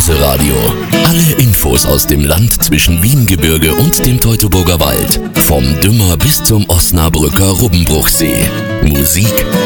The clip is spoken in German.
Reiseradio. Alle Infos aus dem Land zwischen Wiengebirge und dem Teutoburger Wald. Vom Dümmer bis zum Osnabrücker Rubbenbruchsee. Musik,